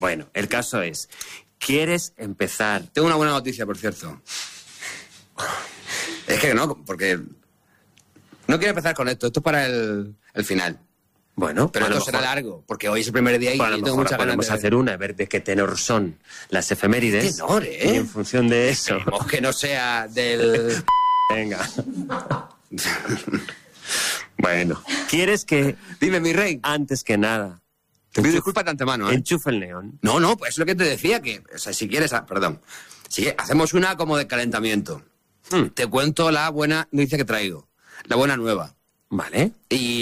Bueno, el caso es, ¿quieres empezar? Tengo una buena noticia, por cierto. Es que no, porque no quiero empezar con esto. Esto es para el final. Bueno, pero esto será largo, porque hoy es el primer día y bueno, tengo muchas ganas podemos de hacer una, a ver de qué tenor son las efemérides. ¿Qué tenor, Y en función de eso... Esperemos que no sea del... Venga. Bueno, ¿quieres que... Dime, mi rey. Antes que nada... Te pido disculpas de antemano, ¿eh? Enchufa el neón. No, pues es lo que te decía, que... O sea, si quieres... Perdón. Si hacemos una como de calentamiento. Te cuento la buena noticia que traigo. La buena nueva. Vale.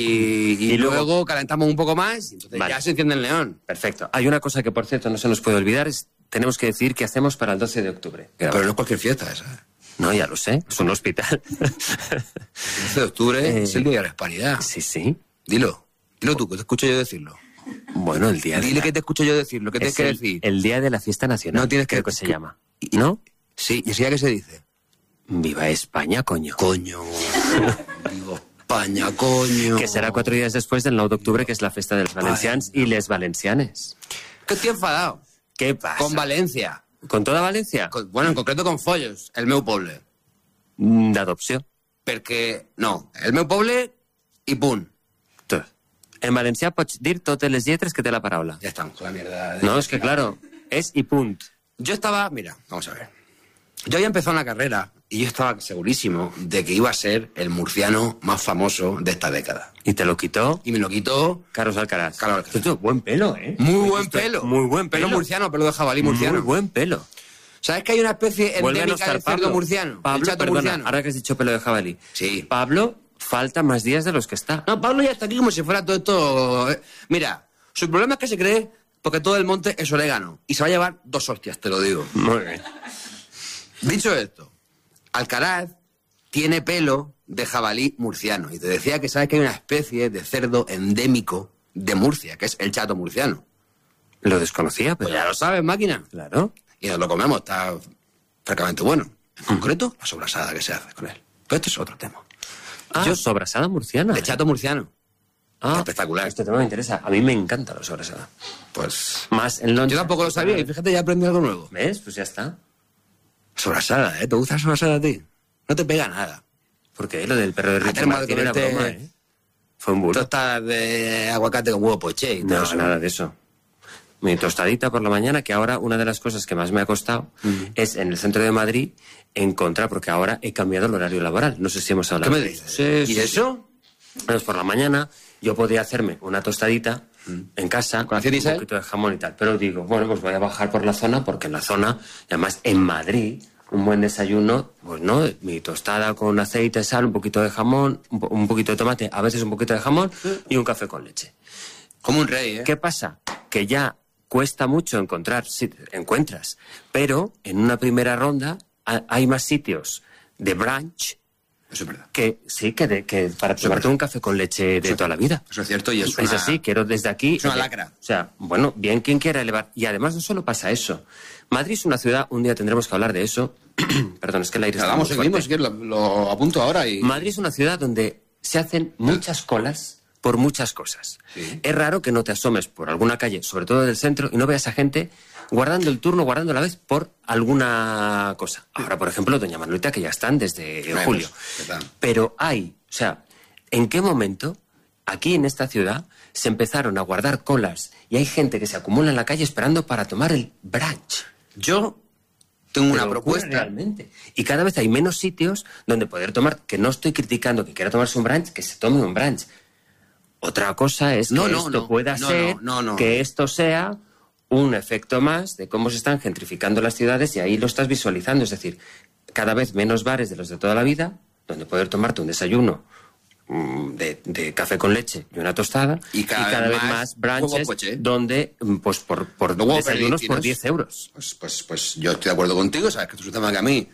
Y luego calentamos un poco más y entonces ya se enciende el neón. Perfecto. Hay una cosa que, por cierto, no se nos puede olvidar. Tenemos que decir qué hacemos para el 12 de octubre. Pero no es cualquier fiesta esa. No, ya lo sé. Es un hospital. El 12 de octubre es el Día de la Hispanidad. Sí, sí. Dilo tú, que te escucho yo decirlo. Bueno, el día... Dile que te escucho yo decirlo. ¿Qué tienes que decir? El día de la fiesta nacional. No tienes que... Creo que se llama. ¿No? Sí, ¿y así a qué se dice? Viva España, coño. Coño. Viva España, coño. Que será 4 días después del 9 de octubre, que es la fiesta de los valencians y les valencianes. Que estoy enfadado. ¿Qué pasa? Con Valencia. ¿Con toda Valencia? Bueno, en concreto con Follos, el meu poble. D'adopció. Perquè, no, el meu poble i punt. Tu. En valencià pots dir totes les lletres que té la paraula. Ya estamos con la mierda. No, es que claro, es y punt. Yo estaba, mira, vamos a ver. Yo había empezado una carrera y yo estaba segurísimo de que iba a ser el murciano más famoso de esta década. ¿Y te lo quitó? Y me lo quitó Carlos Alcaraz. Carlos Alcaraz. Tú, buen pelo, ¿eh? Muy buen pelo. Muy buen pelo. Pelo murciano, pelo de jabalí murciano. Muy buen pelo. ¿Sabes que hay una especie endémica del cerdo murciano? Pablo, el chato perdona, murciano. ahora que has dicho pelo de jabalí. Sí. Pablo falta más días de los que está. No, Pablo ya está aquí como si fuera todo esto... Mira, su problema es que se cree porque todo el monte es orégano. Y se va a llevar 2 hostias, te lo digo. Muy bien. Dicho esto, Alcaraz tiene pelo de jabalí murciano. Y te decía que sabes que hay una especie de cerdo endémico de Murcia, que es el chato murciano. Lo desconocía, pero... Pues ya lo sabes, máquina. Claro. Y nos lo comemos, está francamente bueno. En concreto, la sobrasada que se hace con él. Pero esto es otro tema. Yo, sobrasada murciana. De chato murciano. Ah, espectacular. Este tema me interesa. A mí me encanta la sobrasada. Pues... Más en loncha. Yo tampoco lo sabía y fíjate, ya aprendí algo nuevo. ¿Ves? Pues ya está. Sobrasada, ¿eh? ¿Te gusta la sobrasada a ti? No te pega nada. Porque lo del perro de Ricky Tenemos Martin que era comerte- broma, ¿eh? Fue un burro. Tostas de aguacate con huevo poché y todo No, eso. nada de eso. Mi tostadita por la mañana, que ahora una de las cosas que más me ha costado es en el centro de Madrid encontrar, porque ahora he cambiado el horario laboral. No sé si hemos ¿Qué hablado. me de dices? ello. Sí, ¿Y sí, eso? sí. Pues por la mañana yo podía hacerme una tostadita en casa ¿Con aceite y un sal? poquito de jamón y tal. Pero digo, bueno, pues voy a bajar por la zona, porque en la zona, y además en Madrid, un buen desayuno, pues no, mi tostada con aceite, sal, un poquito de jamón, un poquito de tomate, a veces un poquito de jamón y un café con leche. Como un rey, ¿eh? ¿Qué pasa? Que ya cuesta mucho encontrar, sí, encuentras, pero en una primera ronda hay más sitios de brunch Eso es verdad. que sí, que para tomarte un café con leche de toda la vida. Eso es cierto y es Es así, quiero desde aquí... Es una lacra. O sea, bueno, bien quien quiera elevar. Y además no solo pasa eso. Madrid es una ciudad, un día tendremos que hablar de eso. Perdón, es que el aire está muy Hagamos el mismo, fuerte. si quieres, lo apunto ahora y... Madrid es una ciudad donde se hacen muchas colas por muchas cosas. Sí. Es raro que no te asomes por alguna calle, sobre todo del centro, y no veas a gente guardando el turno, guardando la vez por alguna cosa. Ahora, por ejemplo, doña Manuelita, que ya están desde Bueno, julio. ¿qué tal? Pero hay, o sea, ¿en qué momento aquí en esta ciudad se empezaron a guardar colas y hay gente que se acumula en la calle esperando para tomar el brunch? Yo tengo una Pero ocurre propuesta. realmente. Y cada vez hay menos sitios donde poder tomar, que no estoy criticando que quiera tomarse un brunch, que se tome un brunch. Otra cosa es que esto pueda ser que esto sea un efecto más de cómo se están gentrificando las ciudades y ahí lo estás visualizando. Es decir, cada vez menos bares de los de toda la vida, donde poder tomarte un desayuno de café con leche y una tostada, Y cada vez vez más más brunches huevo poché. donde, pues por Luego desayunos por tienes- 10 euros. Pues yo estoy de acuerdo contigo, sabes que esto es un tema que a mí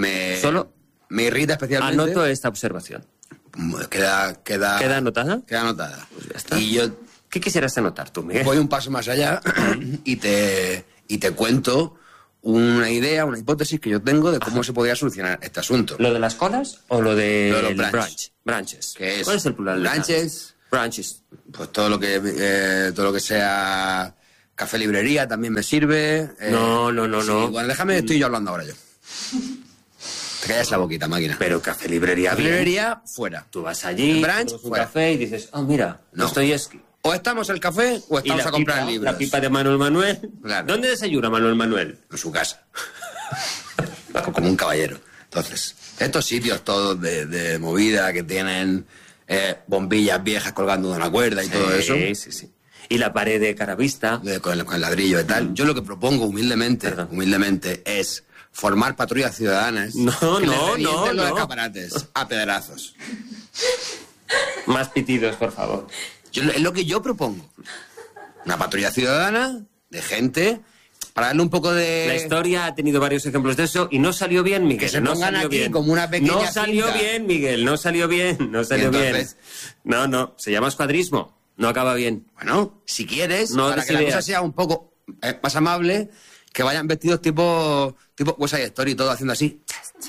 me irrita especialmente. Anoto esta observación. Queda ¿Queda anotada? Queda anotada. Pues ya está. Y yo ¿Qué quisieras anotar tú, Miguel? voy un paso más allá y te cuento una idea, una hipótesis que yo tengo de cómo se podría solucionar este asunto. ¿Lo de las colas o lo de Lo de los el brunch. Brunches. ¿Qué es? ¿Cuál es el plural? de Brunches. brunches? Pues todo lo que sea Café librería también me sirve. No. Bueno, déjame, estoy yo hablando ahora yo. Te callas la boquita, máquina. Pero café librería. Café librería, fuera. Tú vas allí, brunch, un café y dices, mira, Dostoyevski. O estamos el café o estamos a comprar libros. La pipa de Manuel Manuel. Claro. ¿Dónde desayuna Manuel Manuel? En su casa. Como un caballero. Entonces, estos sitios todos de movida que tienen bombillas viejas colgando de una cuerda y todo eso. Sí. Y la pared de caravista. Con el ladrillo y tal. Yo lo que propongo humildemente es formar patrullas ciudadanas. No. Los escaparates a pedrazos. Más pitidos, por favor. Es lo que yo propongo. Una patrulla ciudadana de gente para darle un poco de... La historia ha tenido varios ejemplos de eso y no salió bien, Miguel. Que se pongan aquí como una pequeña No salió cinta. Bien, Miguel, no salió bien. No, se llama escuadrismo. No acaba bien. Bueno, si quieres, no para que la cosa sea un poco más amable, que vayan vestidos tipo West Side Story y todo haciendo así.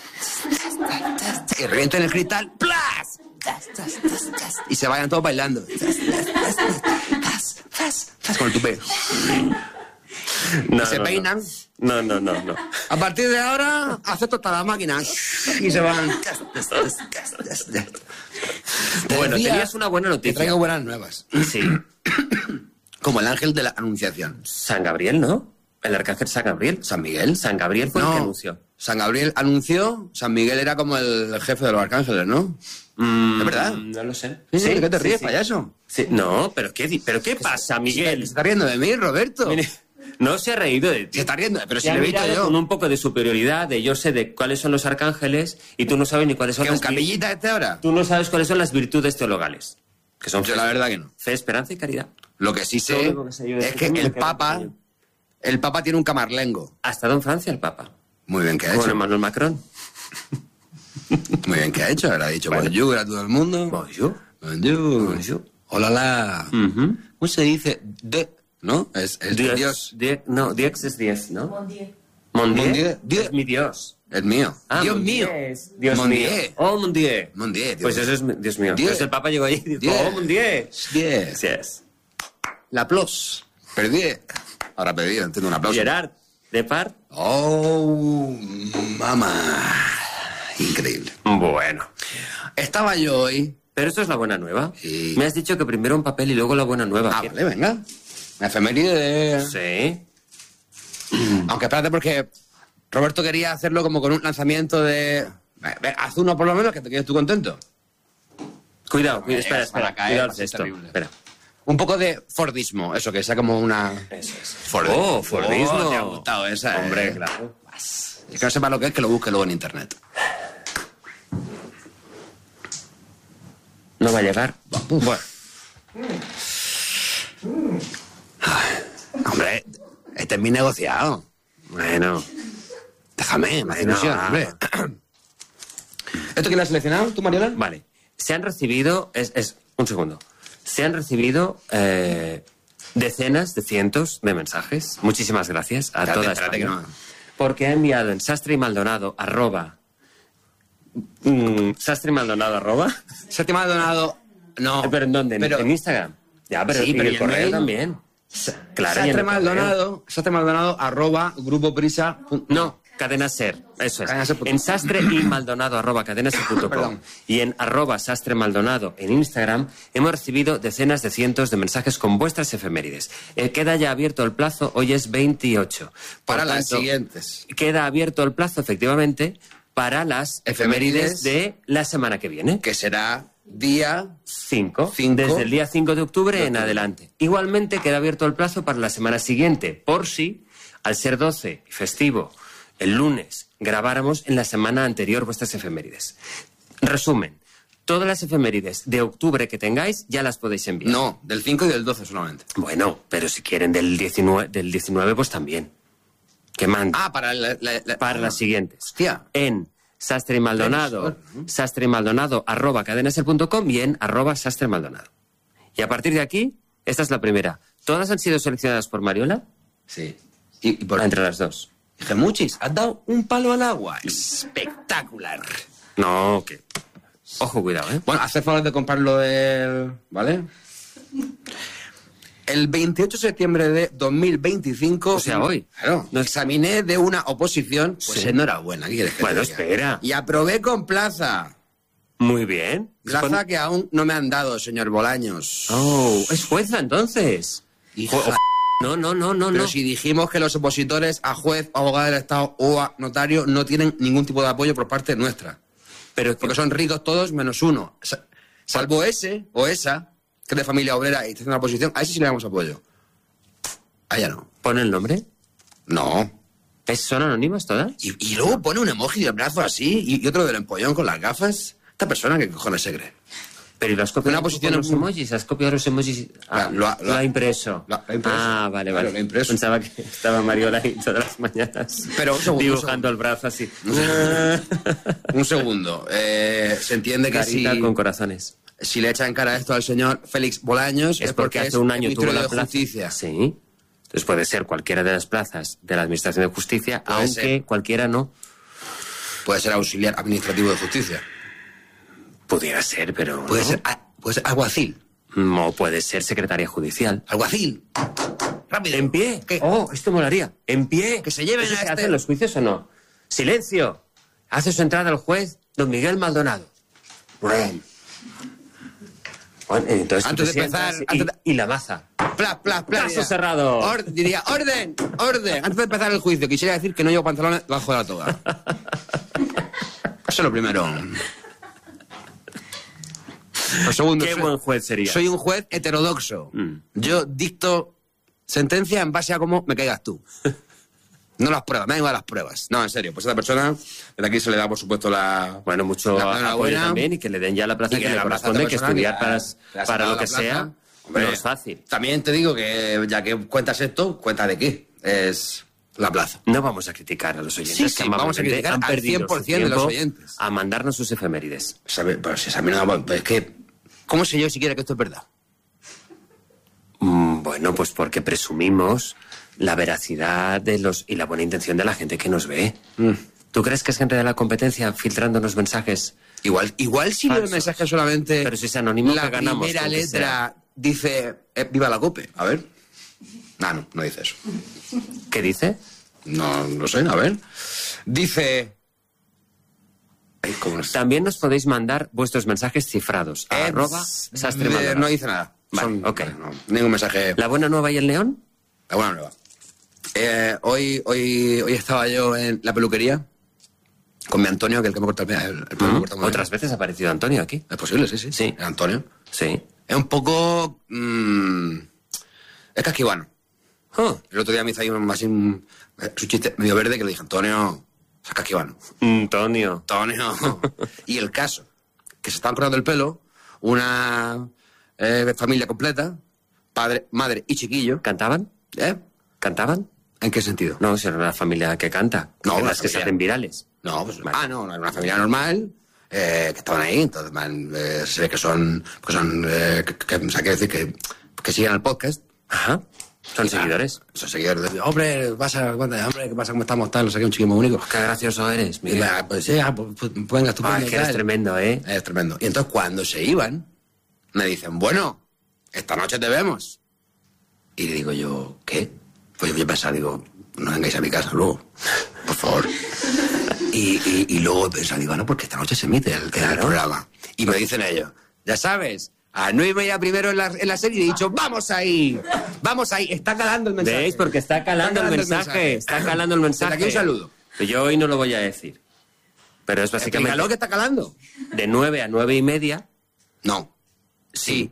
Y revienten el cristal. ¡Plas! Y se vayan todos bailando. Con el tupé. Se peinan. No. A partir de ahora, acepto hasta las máquinas. Y se van. Bueno, tenías una buena noticia. Te traigo buenas nuevas. Sí. Como el ángel de la anunciación. San Gabriel, ¿no? El arcángel San Gabriel. ¿San Miguel? San Gabriel fue el que anunció. San Gabriel anunció, San Miguel era como el jefe de los arcángeles, ¿no? ¿Es verdad? No lo sé. Sí, ¿qué te ríes, payaso? Sí. No, ¿pero qué pasa, Miguel? Se está riendo de mí, Roberto. Mire, no se ha reído de ti. Se está riendo, pero si le lo he visto yo. Con un poco de superioridad, de yo sé de cuáles son los arcángeles y tú no sabes ni cuáles son ¿Que un capillita ahora? Tú no sabes cuáles son las virtudes teologales. Que son yo la verdad que no. Fe, esperanza y caridad. Lo que sí sé es que el Papa tiene un camarlengo. Ha estado en Francia el Papa. Muy bien que ha hecho. Con Emmanuel Macron. Muy bien que ha hecho. Ahora ha dicho bonjour a todo el mundo. Bonjour. Hola. ¿Cómo se dice? ¿No? Es Dios. No, Dios es 10, ¿no? Mon Dieu. Es mi Dios. El mío. Dios mío. Dios Mon mío. Dieu. Oh, mon Dieu. Mon Dieu. Pues eso es Dios mío. Pues el Papa llegó allí y dijo, oh, mon Dieu. Yes. La plus. Perdí. Ahora perdí, entiendo un aplauso. Gerard, Depart. Oh, mamá. Increíble. Bueno. Estaba yo hoy. Pero esto es la buena nueva. Sí. Me has dicho que primero un papel y luego la buena nueva. Ah, vale, venga. La efeméride Sí. Aunque espérate porque Roberto quería hacerlo como con un lanzamiento de... Haz uno por lo menos que te quedes tú contento. Cuidado, espera. Cuidado es esto. terrible. Espera. Un poco de Fordismo, eso, que sea como una... Eso es. Fordismo. Fordismo. Te ha gustado esa. Hombre, claro. El que no sepa lo que es, que lo busque luego en internet. No va a llegar. Bueno. Hombre, este es mi negociado. Bueno. Déjame, me hace ilusión, hombre. ¿Esto quién lo has seleccionado, tú, Mariola? Vale. Se han recibido... un segundo. Se han recibido decenas de cientos de mensajes. Muchísimas gracias a toda España. Que no. Porque ha enviado en Sastre y Maldonado Sastre y Maldonado Sastre y Maldonado... No. ¿Pero en dónde? ¿En Instagram? Ya, pero, sí, pero el correo también. Claro, Sastre Maldonado @grupoprisa. No, Cadena Ser, eso es. Cadenaser.com. En Sastre y Maldonado @cadenaser.com y en @Sastre Maldonado en Instagram hemos recibido decenas de cientos de mensajes con vuestras efemérides. Queda ya abierto el plazo, hoy es 28. Para las siguientes. Queda abierto el plazo, efectivamente, para las efemérides de la semana que viene. Que será día 5. Desde el día 5 de octubre en adelante. Igualmente queda abierto el plazo para la semana siguiente, por si, al ser 12 y festivo, el lunes, grabáramos en la semana anterior vuestras efemérides. Resumen, todas las efemérides de octubre que tengáis ya las podéis enviar. No, del 5 y del 12 solamente. Bueno, pero si quieren del 19 pues también. Que manden. Para las siguientes. Hostia. En Sastre y Maldonado, @cadenaser.com y en @sastremaldonado. Y a partir de aquí, esta es la primera. ¿Todas han sido seleccionadas por Mariola? Sí. ¿Y por entre las dos? Gemuchis, has dado un palo al agua. Espectacular. No, que... Ojo, cuidado, ¿eh? Bueno, haz el favor de comprarlo del... ¿Vale? El 28 de septiembre de 2025... O sea, hoy. Claro. No examiné de una oposición, pues sí. Enhorabuena. ¿Qué quieres que bueno, espera. Y aprobé con plaza. Muy bien. Plaza que aún no me han dado, señor Bolaños. Oh, es jueza entonces. No. Pero si dijimos que los opositores a juez, abogado del Estado o a notario no tienen ningún tipo de apoyo por parte nuestra. Porque son ricos todos menos uno. Salvo ese o esa, que es de familia obrera y está en una oposición, a ese sí le damos apoyo. A ella no. ¿Pone el nombre? No. ¿Son anónimas todas? Y luego pone un emoji del brazo así y otro del empollón con las gafas. Esta persona, ¿qué cojones se cree? Pero ¿y lo has copiado una posición los emojis? ¿Has copiado los emojis? Lo ha impreso. Lo ha impreso. Ah, vale. Claro, lo ha impreso. Pensaba que estaba Mariola ahí todas las mañanas. Pero un segundo, dibujando el brazo así. Un segundo. Se entiende que Carita con corazones. Si le echan cara esto al señor Félix Bolaños es porque hace un año tuvo la plaza. Justicia. Sí. Entonces puede ser cualquiera de las plazas de la Administración de Justicia, aunque cualquiera no. Puede ser auxiliar administrativo de justicia. Pudiera ser, pero... Puede ser alguacil. No, puede ser secretaria judicial. Alguacil. Rápido. ¿En pie? ¿Qué? Oh, esto molaría. ¿En pie? Que se lleven a ¿Se hacen los juicios o no? ¡Silencio! Hace su entrada el juez don Miguel Maldonado. Bueno, entonces antes de empezar... Y la maza. Plas. Caso cerrado. Diría, orden. Antes de empezar el juicio, quisiera decir que no llevo pantalones bajo la toga. Eso es lo primero. Lo segundo, Qué buen juez sería. Soy un juez heterodoxo. Yo dicto sentencia en base a cómo me caigas tú. No las pruebas, me da igual las pruebas. No, en serio, pues a esta persona, desde aquí se le da, por supuesto, mucho apoyo también y que le den ya la plaza que le corresponde, que estudiar para lo que sea, hombre, no es fácil. También te digo que, ya que cuentas esto, cuenta de qué es la plaza. No vamos a criticar a los oyentes. Sí, vamos a criticar al 100% de los oyentes. A mandarnos sus efemérides. Pero si a mí no, es que, ¿cómo sé yo siquiera que esto es verdad? Bueno, pues porque presumimos la veracidad y la buena intención de la gente que nos ve. ¿Tú crees que es gente de la competencia filtrándonos mensajes? Igual si veo el mensaje solamente... Pero si es anónimo, la ganamos, primera letra dice viva la COPE. A ver. No dice eso. ¿Qué dice? No lo sé, a ver. Dice... También nos podéis mandar vuestros mensajes cifrados. @sastre no dice nada. Vale, ok. No, ningún mensaje. ¿La buena nueva y el león? La buena nueva. Hoy estaba yo en la peluquería con mi Antonio, que es el que me corta el pelo. ¿Otras veces ha aparecido Antonio aquí? Es posible, sí. Antonio. Sí. Es un poco... es casquivano. El otro día me hizo ahí su chiste medio verde que le dije, Antonio, es casquivano. Antonio. Y el caso, que se estaban cortando el pelo, una familia completa, padre, madre y chiquillo. ¿Cantaban? ¿Cantaban? ¿En qué sentido? No, si era una familia que canta. No, las que se hacen virales. No, pues... Vale. No, era una familia normal, que estaban ahí, entonces se ve que son... o sea, quiero decir que siguen el podcast. Ajá. Son seguidores. Son seguidores. Hombre, ¿qué pasa? ¿Cómo estamos? Tal, no sé qué, un chiquillo muy único. Qué gracioso eres, Miguel. Pues sí, pues venga, estupendo. Es que eres tremendo, ¿eh? Es tremendo. Y entonces cuando se iban, me dicen, bueno, esta noche te vemos. Y le digo yo, ¿qué? Pues yo pensaba, digo, no vengáis a mi casa luego, por favor. Y luego pensaba, digo, no, porque esta noche se emite el programa. Y me dicen ellos, ya sabes, a 9:30 primero en la serie, y he dicho, vamos ahí, está calando el mensaje. ¿Veis? Porque está calando el mensaje. Está calando el mensaje. Desde aquí un saludo. Yo hoy no lo voy a decir. Pero es básicamente... ¿Explícalo que está calando? De 9 a 9:30. No. Sí.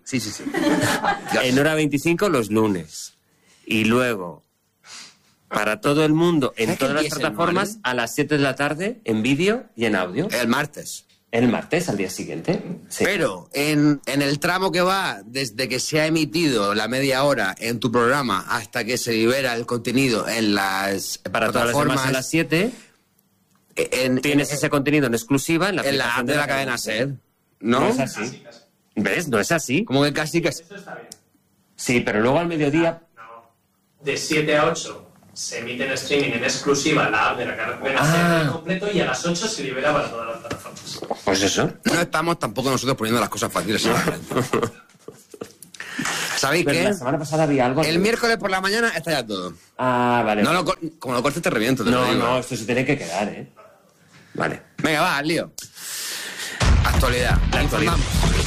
En hora 25 los lunes. Y luego, para todo el mundo, en todas las plataformas, a las 7 de la tarde, en vídeo y en audio. El martes. El martes, al día siguiente. Sí. Pero en el tramo que va desde que se ha emitido la media hora en tu programa hasta que se libera el contenido en las para todas las demás a las 7, tienes ese contenido en exclusiva en la app de la cadena SER. No es así. ¿Ves? No es así. Como que casi que... Eso está bien. Sí, pero luego al mediodía... No. De 7 a 8 se emite en streaming en exclusiva la app de la cadena SER completo y a las 8 se libera para todas las plataformas. Pues eso. No estamos tampoco nosotros poniendo las cosas fáciles. ¿Sabéis Pero qué? la semana pasada había algo. El miércoles por la mañana está ya todo. Ah, vale. No como lo cortes te reviento. Te lo digo. No, esto se tiene que quedar, ¿eh? Vale. Venga, va, al lío. Actualidad. La actualidad.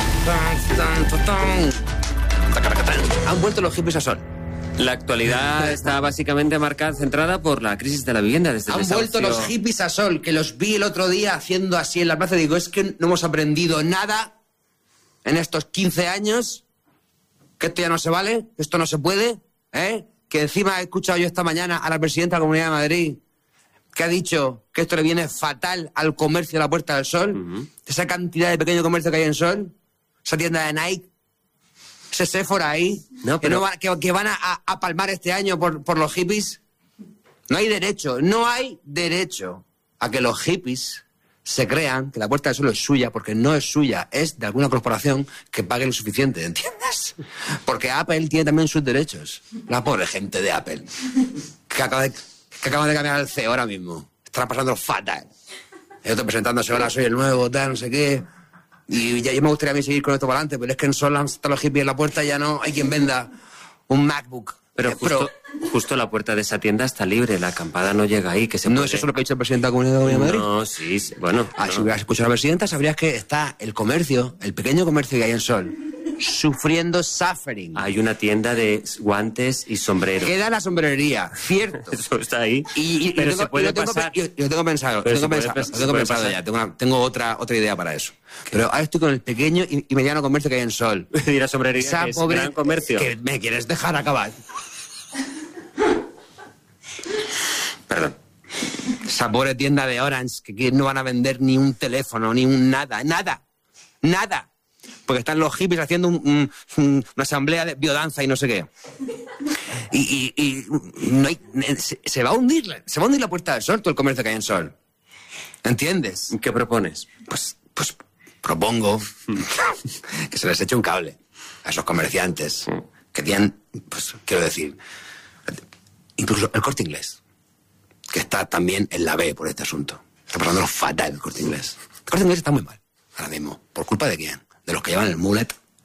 Han vuelto los hippies a Sol. La actualidad está básicamente marcada, centrada por la crisis de la vivienda. Desde Han vuelto los hippies a Sol, que los vi el otro día haciendo así en la plaza. Digo, es que no hemos aprendido nada en estos 15 años, que esto ya no se vale, que esto no se puede, ¿eh? Que encima he escuchado yo esta mañana a la presidenta de la Comunidad de Madrid, que ha dicho que esto le viene fatal al comercio de la Puerta del Sol, esa cantidad de pequeño comercio que hay en Sol, esa tienda de Nike, ese Sephora ahí, no, pero... que van a palmar este año por los hippies. No hay derecho a que los hippies se crean que la Puerta del Sol es suya, porque no es suya, es de alguna corporación que pague lo suficiente, ¿entiendes? Porque Apple tiene también sus derechos. La pobre gente de Apple, que acaban de cambiar el CEO ahora mismo. Están pasando fatal. Yo estoy presentándose, hola, soy el nuevo, tal, no sé qué. Y ya yo me gustaría a mí seguir con esto para adelante, pero es que en Sol están los hippies en la puerta, ya no hay quien venda un MacBook. Pero justo la puerta de esa tienda está libre, la acampada no llega ahí. ¿No es eso lo que ha dicho el presidente de la Comunidad de Madrid? No, sí, bueno. No. Si hubieras escuchado a la presidenta, sabrías que está el comercio, el pequeño comercio que hay en Sol, suffering. Hay una tienda de guantes y sombreros. Queda la sombrerería, cierto. Eso está ahí. Pero se puede pasar. Yo tengo pensado ya. Tengo otra idea para eso. Pero ahora estoy con el pequeño y mediano comercio que hay en Sol. Y la sombrería que es gran comercio. Que ¿me quieres dejar acabar? Perdón. Esa pobre tienda de Orange que no van a vender ni un teléfono, ni un nada. Porque están los hippies haciendo una asamblea de biodanza y no sé qué. Y no hay, se va a hundir la Puerta del Sol, todo el comercio que hay en Sol. ¿Entiendes? ¿Qué propones? Pues propongo que se les eche un cable a esos comerciantes que tienen, pues quiero decir, incluso el Corte Inglés, que está también en la B por este asunto. Está pasándolo fatal el Corte Inglés. El Corte Inglés está muy mal ahora mismo. ¿Por culpa de quién? De los que llevan el mullet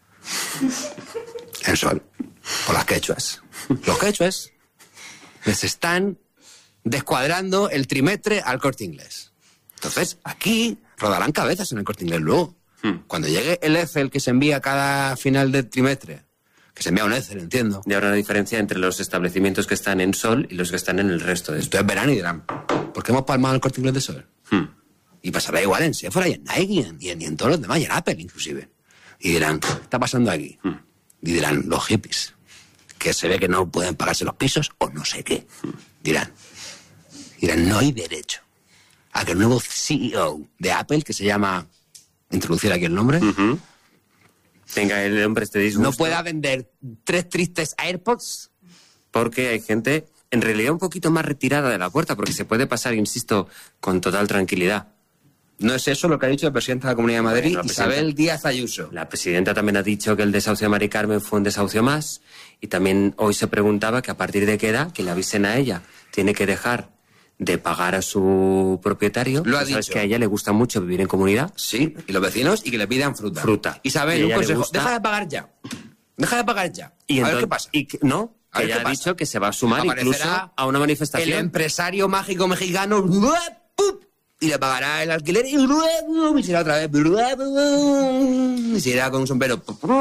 en Sol. Por las quechuas. Los quechuas les están descuadrando el trimestre al Corte Inglés. Entonces, aquí rodarán cabezas en el Corte Inglés luego. Cuando llegue el Excel que se envía cada final del trimestre, que se envía un Excel, entiendo. Y habrá una diferencia entre los establecimientos que están en Sol y los que están en el resto de esto. Entonces verán y dirán, ¿por qué hemos palmado el Corte Inglés de Sol? Y pasará igual en Sephora y en Nike y en todos los demás, y en Apple inclusive. Y dirán, ¿qué está pasando aquí? Y dirán, los hippies, que se ve que no pueden pagarse los pisos o no sé qué. Dirán, no hay derecho a que el nuevo CEO de Apple, que se llama, introducir aquí el nombre, tenga el hombre este disgusto, no pueda vender 3 tristes AirPods. Porque hay gente, en realidad, un poquito más retirada de la puerta, porque se puede pasar, insisto, con total tranquilidad. No es eso lo que ha dicho el presidente de la Comunidad de Madrid, Isabel Díaz Ayuso. La presidenta también ha dicho que el desahucio de Mari Carmen fue un desahucio más, y también hoy se preguntaba que a partir de qué edad, que le avisen a ella, tiene que dejar de pagar a su propietario. Lo ha dicho. ¿Sabes que a ella le gusta mucho vivir en comunidad? Sí, y los vecinos, y que le pidan fruta. Isabel, un consejo, deja de pagar ya. Y a ver qué pasa. No, que ella ha dicho que se va a sumar incluso a una manifestación. El empresario mágico mexicano, y le pagará el alquiler y será otra vez. Y se irá con un sombrero.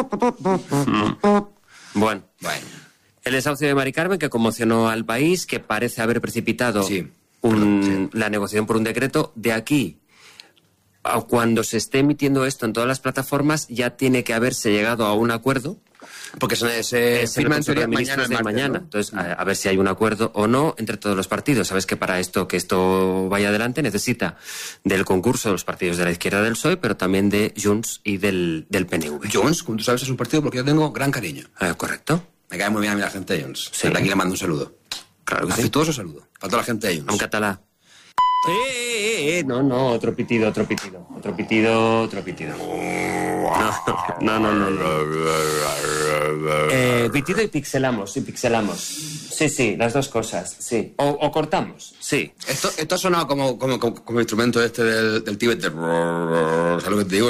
Bueno. El desahucio de Mari Carmen, que conmocionó al país, que parece haber precipitado la negociación por un decreto. De aquí a cuando se esté emitiendo esto en todas las plataformas, ya tiene que haberse llegado a un acuerdo. Porque se firma en teoría mañana. ¿No? Entonces, a ver si hay un acuerdo o no entre todos los partidos. Sabes que para que esto vaya adelante, necesita del concurso de los partidos de la izquierda del PSOE, pero también de Junts y del PNV. Junts, como tú sabes, es un partido porque yo tengo gran cariño. ¿Correcto? Me cae muy bien a mí la gente de Junts. Sí. Desde aquí le mando un saludo. Claro que afectuoso saludo. Para toda la gente de Junts. En catalán. No, otro pitido. Pitido y pixelamos. Sí, las dos cosas, sí. O cortamos, sí. Esto ha sonado como instrumento del Tíbet. ¿Sabes lo que te digo?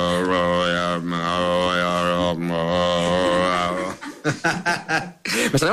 Me